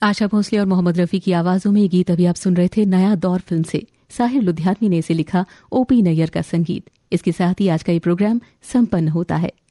आशा भोसले और मोहम्मद रफी की आवाजों में ये गीत अभी आप सुन रहे थे नया दौर फिल्म से। साहिर लुधियानवी ने इसे लिखा, ओपी नैयर का संगीत। इसके साथ ही आज का ये प्रोग्राम संपन्न होता है।